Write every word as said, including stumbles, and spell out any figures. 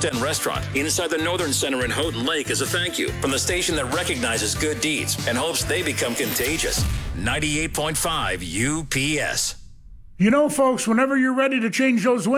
West End restaurant inside the Northern Center in Houghton Lake as a thank you from the station that recognizes good deeds and hopes they become contagious. ninety-eight point five U P S. You know, folks, whenever you're ready to change those windows,